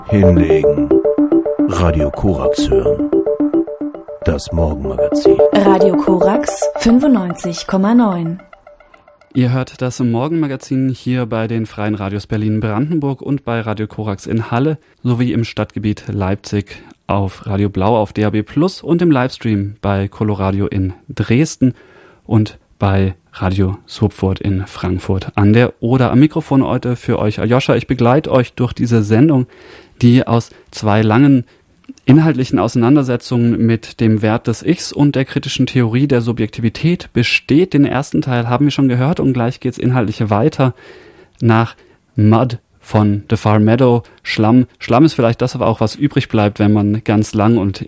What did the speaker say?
Hinlegen. Radio Korax hören. Das Morgenmagazin. Radio Korax 95,9. Ihr hört das Morgenmagazin hier bei den Freien Radios Berlin-Brandenburg und bei Radio Korax in Halle sowie im Stadtgebiet Leipzig auf Radio Blau auf DAB+ und im Livestream bei Coloradio in Dresden und bei Radio Surpfurt in Frankfurt an der Oder. Am Mikrofon heute für euch Aljoscha. Ich begleite euch durch diese Sendung, die aus zwei langen inhaltlichen Auseinandersetzungen mit dem Wert des Ichs und der kritischen Theorie der Subjektivität besteht. Den ersten Teil haben wir schon gehört und gleich geht's inhaltlich weiter nach Mud von The Far Meadow. Schlamm ist vielleicht das, aber auch was übrig bleibt, wenn man ganz lang und